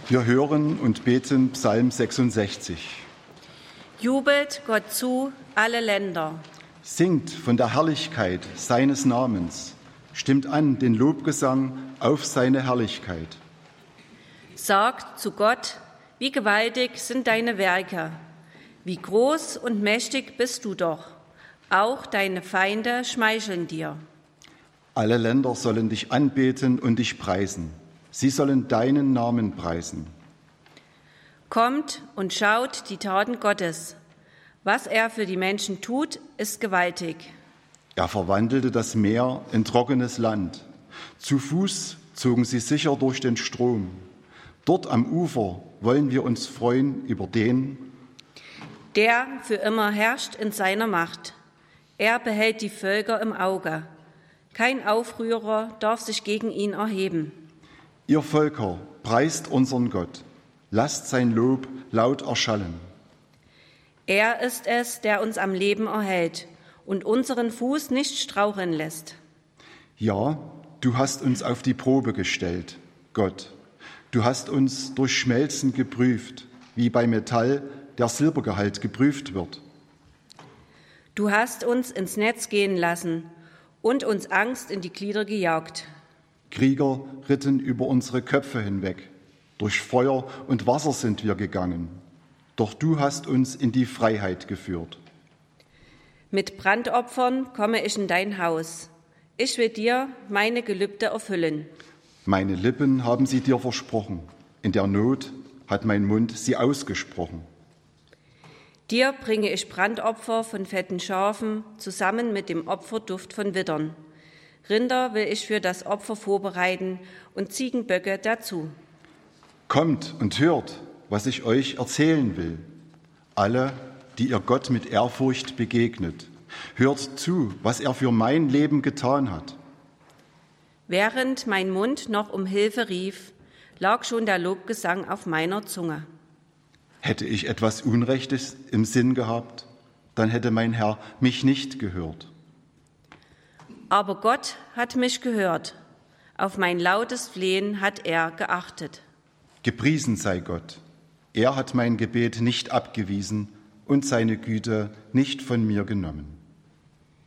Wir hören und beten Psalm 66. Jubelt Gott zu, alle Länder. Singt von der Herrlichkeit seines Namens. Stimmt an den Lobgesang auf seine Herrlichkeit. Sagt zu Gott, wie gewaltig sind deine Werke. Wie groß und mächtig bist du doch. Auch deine Feinde schmeicheln dir. Alle Länder sollen dich anbeten und dich preisen. Sie sollen deinen Namen preisen. Kommt und schaut die Taten Gottes. Was er für die Menschen tut, ist gewaltig. Er verwandelte das Meer in trockenes Land. Zu Fuß zogen sie sicher durch den Strom. Dort am Ufer wollen wir uns freuen über den, der für immer herrscht in seiner Macht. Er behält die Völker im Auge. Kein Aufrührer darf sich gegen ihn erheben. Ihr Völker, preist unseren Gott. Lasst sein Lob laut erschallen. Er ist es, der uns am Leben erhält und unseren Fuß nicht straucheln lässt. Ja, du hast uns auf die Probe gestellt, Gott. Du hast uns durch Schmelzen geprüft, wie bei Metall der Silbergehalt geprüft wird. Du hast uns ins Netz gehen lassen und uns Angst in die Glieder gejagt. Krieger ritten über unsere Köpfe hinweg. Durch Feuer und Wasser sind wir gegangen. Doch du hast uns in die Freiheit geführt. Mit Brandopfern komme ich in dein Haus. Ich will dir meine Gelübde erfüllen. Meine Lippen haben sie dir versprochen. In der Not hat mein Mund sie ausgesprochen. Dir bringe ich Brandopfer von fetten Schafen zusammen mit dem Opferduft von Widdern. Rinder will ich für das Opfer vorbereiten und Ziegenböcke dazu. Kommt und hört, was ich euch erzählen will. Alle, die ihr Gott mit Ehrfurcht begegnet, hört zu, was er für mein Leben getan hat. Während mein Mund noch um Hilfe rief, lag schon der Lobgesang auf meiner Zunge. Hätte ich etwas Unrechtes im Sinn gehabt, dann hätte mein Herr mich nicht gehört. Aber Gott hat mich gehört. Auf mein lautes Flehen hat er geachtet. Gepriesen sei Gott. Er hat mein Gebet nicht abgewiesen und seine Güte nicht von mir genommen.